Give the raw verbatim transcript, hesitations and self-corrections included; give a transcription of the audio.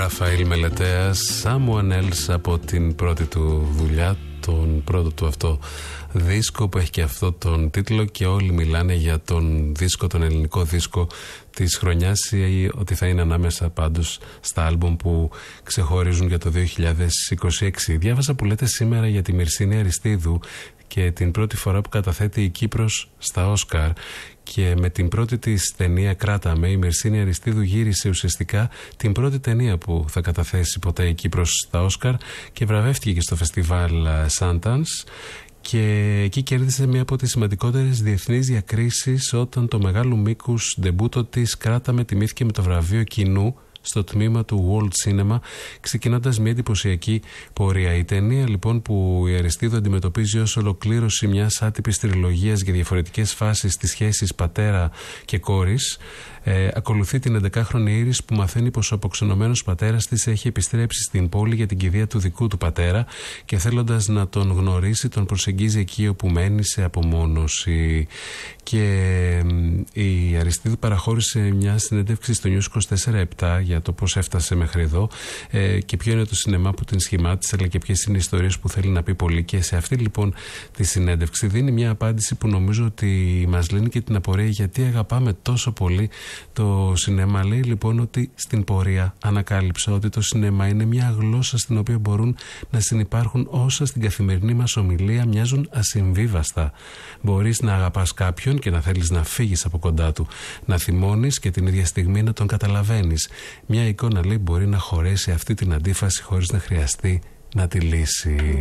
Ραφαήλ Μελετέας, Someone Else, από την πρώτη του δουλειά, τον πρώτο του αυτό δίσκο που έχει και αυτό τον τίτλο, και όλοι μιλάνε για τον δίσκο, τον ελληνικό δίσκο της χρονιάς, ή ότι θα είναι ανάμεσα πάντως στα άλμπουμ που ξεχωρίζουν για το δύο χιλιάδες είκοσι έξι. Διάβασα που λέτε σήμερα για τη Μυρσίνη Αριστείδου και την πρώτη φορά που καταθέτει η Κύπρος στα Όσκαρ, και με την πρώτη της ταινία «Κράταμε» η Μυρσίνη Αριστείδου γύρισε ουσιαστικά την πρώτη ταινία που θα καταθέσει ποτέ η Κύπρος στα Όσκαρ και βραβεύτηκε και στο φεστιβάλ Sundance, και εκεί κέρδισε μία από τις σημαντικότερες διεθνείς διακρίσεις όταν το μεγάλου μήκους ντεμπούτο της «Κράταμε» τιμήθηκε με το βραβείο κοινού στο τμήμα του World Cinema, ξεκινώντας μια εντυπωσιακή πορεία. Η ταινία λοιπόν που η Αριστείδου αντιμετωπίζει ως ολοκλήρωση μιας άτυπης τριλογίας για διαφορετικές φάσεις της σχέσης πατέρα και κόρης, ε, ακολουθεί την έντεκαχρονη Ήρης που μαθαίνει πως ο αποξενωμένος πατέρας της έχει επιστρέψει στην πόλη για την κηδεία του δικού του πατέρα, και θέλοντας να τον γνωρίσει τον προσεγγίζει εκεί όπου μένει σε απομόνωση. Και ε, η Αριστείδου παραχώρησε μια συνέντευξη στο News είκοσι τέσσερα επτά για το πώς έφτασε μέχρι εδώ, ε, και ποιο είναι το σινεμά που την σχημάτισε, αλλά και ποιες είναι οι ιστορίες που θέλει να πει πολύ. Και σε αυτή λοιπόν τη συνέντευξη δίνει μια απάντηση που νομίζω ότι μας λύνει και την απορία γιατί αγαπάμε τόσο πολύ το σινεμά. Λέει λοιπόν ότι στην πορεία ανακάλυψα ότι το σινεμά είναι μια γλώσσα στην οποία μπορούν να συνυπάρχουν όσα στην καθημερινή μας ομιλία μοιάζουν ασυμβίβαστα. Μπορείς να αγαπάς κάποιον και να θέλεις να φύγεις από κοντά του, να θυμώνεις και την ίδια στιγμή να τον καταλαβαίνεις. Μια εικόνα, λέει, μπορεί να χωρέσει αυτή την αντίφαση χωρίς να χρειαστεί να τη λύσει.